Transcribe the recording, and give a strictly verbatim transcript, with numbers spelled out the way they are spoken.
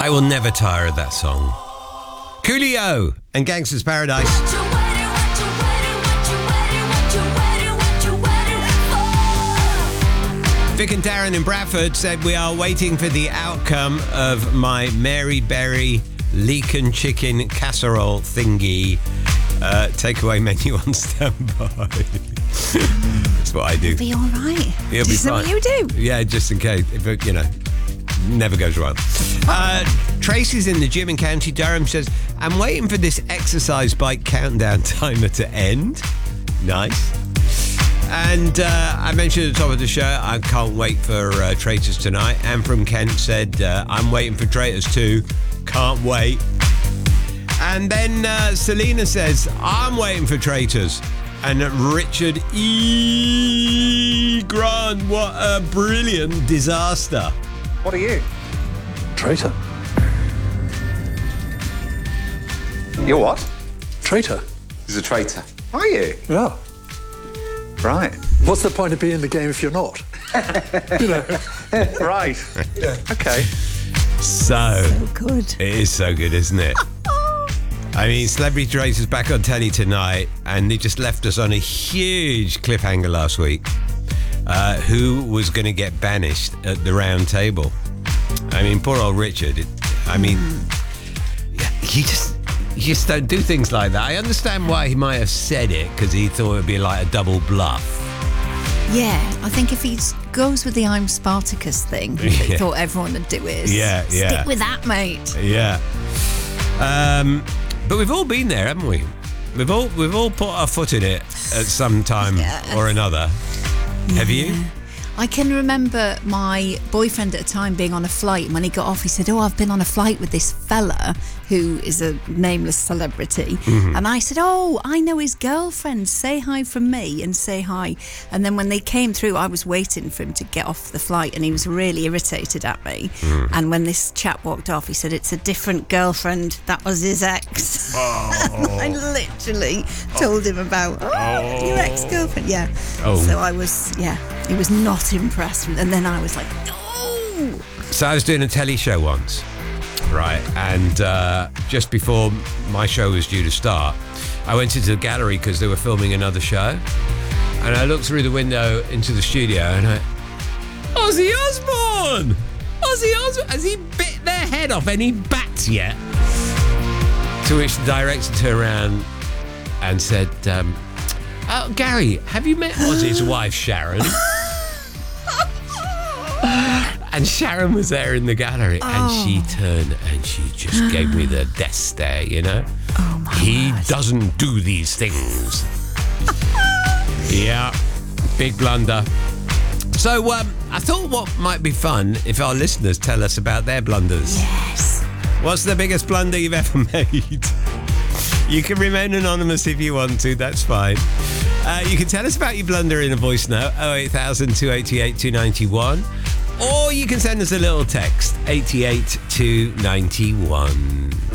I will never tire of that song. Coolio and Gangsta's Paradise. Vic and Darren in Bradford said we are waiting for the outcome of my Mary Berry leek and chicken casserole thingy. Uh, takeaway menu on standby. That's what I do. It'll be all right. It'll be Is that fine. what you do? Yeah, just in case. If it, you know, never goes wrong. Uh, Tracy's in the gym in County Durham says, I'm waiting for this exercise bike countdown timer to end. Nice. And uh, I mentioned at the top of the show, I can't wait for uh, Traitors tonight. Anne from Kent said, uh, I'm waiting for Traitors too. Can't wait. And then uh, Selena says, I'm waiting for Traitors. And Richard E. Grant, what a brilliant disaster. What are you? Traitor. You're what? Traitor. He's a traitor. Are you? Yeah. Right. What's the point of being in the game if you're not? You know. Right. Yeah. Okay. So, So good. It is so good, isn't it? I mean, Celebrity Traitors back on telly tonight, and they just left us on a huge cliffhanger last week. Uh, who was going to get banished at the round table? I mean, poor old Richard. It, I mean, yeah, you just you just don't do things like that. I understand why he might have said it, because he thought it would be like a double bluff. Yeah, I think if he goes with the I'm Spartacus thing, he Yeah. thought everyone would do it. Yeah, yeah. Stick with that, mate. Yeah. Um, but we've all been there, haven't we? We've all we've all put our foot in it at some time Yeah. or another. Have you? I can remember my boyfriend at the time being on a flight, and when he got off, he said, oh, I've been on a flight with this fella who is a nameless celebrity. Mm-hmm. And I said, oh, I know his girlfriend. Say hi from me and say hi. And then when they came through, I was waiting for him to get off the flight, and he was really irritated at me. Mm. And when this chap walked off, he said, it's a different girlfriend. That was his ex. Oh. I literally told him about, oh, your ex-girlfriend. Yeah. Oh. So I was, yeah, he was not impressed. And then I was like, no. So I was doing a telly show once, right? And uh, just before my show was due to start, I went into the gallery because they were filming another show. And I looked through the window into the studio and I, Ozzy Osbourne! Ozzy Osbourne! Has he bit their head off any bats yet? To which the director turned around and said, um, oh, Gary, have you met Ozzy's wife, Sharon? And Sharon was there in the gallery, Oh. and she turned and she just gave me the death stare, you know? Oh, my He word. doesn't do these things. Yeah, big blunder. So um, I thought what might be fun if our listeners tell us about their blunders. Yes. What's the biggest blunder you've ever made? You can remain anonymous if you want to, that's fine. Uh, you can tell us about your blunder in a voice note, oh eight thousand, two eight eight, two nine one. Or you can send us a little text, eight eight two nine one.